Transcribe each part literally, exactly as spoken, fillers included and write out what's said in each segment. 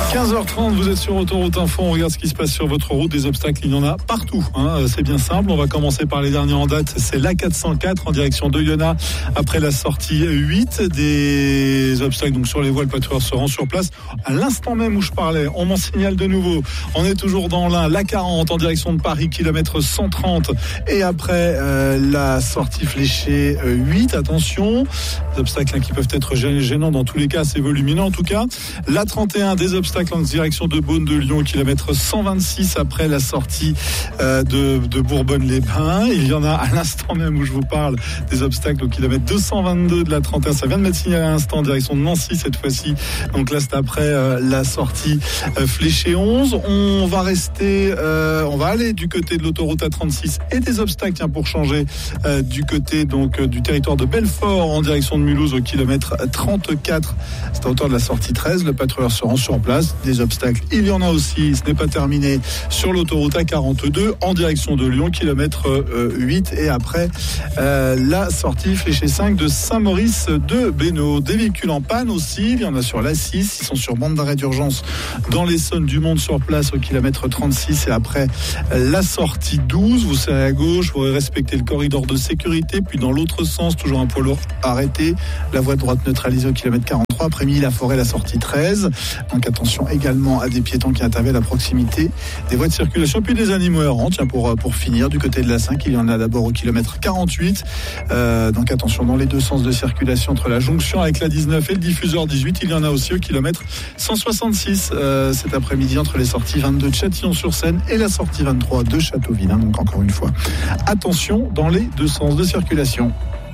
quinze heures trente, vous êtes sur Autoroute Info, on regarde ce qui se passe sur votre route, des obstacles, il y en a partout, hein. C'est bien simple, on va commencer par les derniers en date, c'est l'A quatre cent quatre en direction d'Oyonnax, après la sortie huit, des obstacles donc sur les voies, le patrouilleur se rend sur place, à l'instant même où je parlais, on m'en signale de nouveau, on est toujours dans l'Ain, l'A quarante en direction de Paris, kilomètre cent trente, et après euh, la sortie fléchée euh, huit, attention, des obstacles hein, qui peuvent être gênants dans tous les cas, c'est volumineux en tout cas, l'A trente et un, des obstacles en direction de Beaune de Lyon, kilomètre cent vingt-six après la sortie euh, de, de Bourbonne-les-Bains. Il y en a à l'instant même où je vous parle des obstacles au kilomètre deux cent vingt-deux de la trente et un. Ça vient de m'être signalé à l'instant en direction de Nancy cette fois-ci. Donc là c'est après euh, la sortie euh, fléchée onze. On va rester, euh, on va aller du côté de l'autoroute A trente-six et des obstacles tiens, pour changer euh, du côté donc euh, du territoire de Belfort en direction de Mulhouse au kilomètre trente-quatre. C'est à hauteur de la sortie treize. Le patrouilleur se rend sur place. Des obstacles, il y en a aussi, ce n'est pas terminé sur l'autoroute A quarante-deux en direction de Lyon, kilomètre huit, et après euh, la sortie fléchée cinq de Saint-Maurice de Bénaud. Des véhicules en panne aussi, il y en a sur l'A six, ils sont sur bande d'arrêt d'urgence dans l'Essonne, du monde sur place au kilomètre trente-six, et après la sortie douze, vous serez à gauche, vous respectez le corridor de sécurité, puis dans l'autre sens, toujours un poids lourd arrêté, la voie de droite neutralisée au kilomètre quarante-trois, après Milly-la-Forêt, la sortie treize, donc attention également à des piétons qui interviennent à proximité des voies de circulation, puis des animaux errants. Tiens, pour, pour finir, du côté de la cinq, il y en a d'abord au kilomètre quarante-huit. Euh, donc attention dans les deux sens de circulation entre la jonction avec la dix-neuf et le diffuseur dix-huit. Il y en a aussi au kilomètre cent soixante-six euh, cet après-midi entre les sorties vingt-deux de Châtillon-sur-Seine et la sortie vingt-trois de Châteauvillain. Donc encore une fois, attention dans les deux sens de circulation.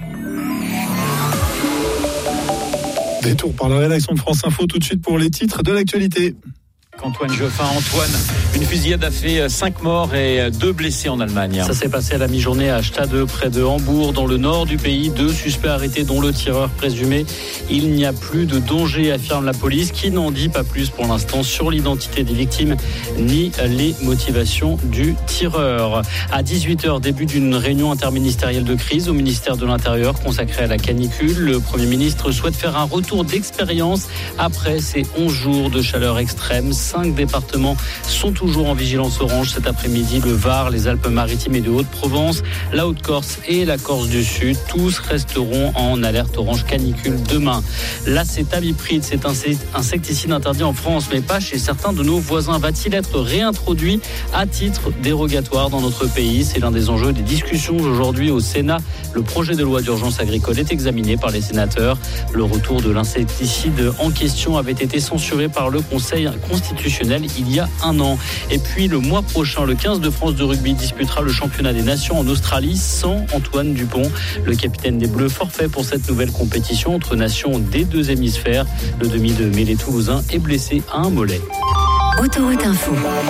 Détour par la rédaction de France Info tout de suite pour les titres de l'actualité. Antoine Geoffin, Antoine, une fusillade a fait cinq morts et deux blessés en Allemagne. Ça s'est passé à la mi-journée à Stade, près de Hambourg, dans le nord du pays. Deux suspects arrêtés, dont le tireur présumé. Il n'y a plus de danger, affirme la police, qui n'en dit pas plus pour l'instant sur l'identité des victimes ni les motivations du tireur. À dix-huit heures, début d'une réunion interministérielle de crise au ministère de l'Intérieur consacrée à la canicule. Le Premier ministre souhaite faire un retour d'expérience après ces onze jours de chaleur extrême. Cinq départements sont toujours en vigilance orange cet après-midi. Le Var, les Alpes-Maritimes et de Haute-Provence, la Haute-Corse et la Corse du Sud. Tous resteront en alerte orange canicule demain. L'acétamipride, c'est un insecticide interdit en France, mais pas chez certains de nos voisins. Va-t-il être réintroduit à titre dérogatoire dans notre pays ? C'est l'un des enjeux des discussions aujourd'hui au Sénat. Le projet de loi d'urgence agricole est examiné par les sénateurs. Le retour de l'insecticide en question avait été censuré par le Conseil constitutionnel il y a un an. Et puis le mois prochain, le quinze de France de rugby disputera le championnat des nations en Australie sans Antoine Dupont. Le capitaine des Bleus forfait pour cette nouvelle compétition entre nations des deux hémisphères. Le demi de mêlée toulousain est blessé à un mollet. Autoroute Info,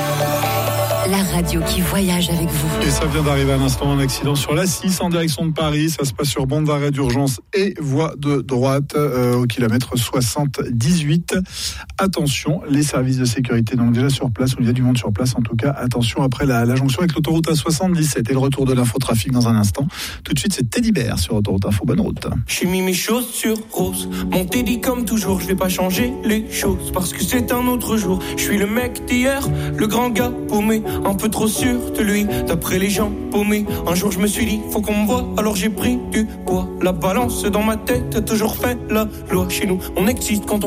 la radio qui voyage avec vous. Et ça vient d'arriver à l'instant, un accident sur l'A six en direction de Paris. Ça se passe sur bande d'arrêt d'urgence et voie de droite euh, au kilomètre soixante-dix-huit. Attention, les services de sécurité donc déjà sur place, ou il y a du monde sur place en tout cas. Attention après la, la jonction avec l'autoroute A soixante-dix-sept et le retour de l'infotrafic dans un instant. Tout de suite, c'est Teddy Bear sur Autoroute Info. Bonne route. J'ai mis mes chaussures roses, mon Teddy comme toujours. Je vais pas changer les choses parce que c'est un autre jour. Je suis le mec d'hier, le grand gars paumé, un peu trop sûr de lui, d'après les gens paumés. Un jour je me suis dit, faut qu'on me voie, alors j'ai pris du poids. La balance dans ma tête a toujours fait la loi. Chez nous, on existe quand on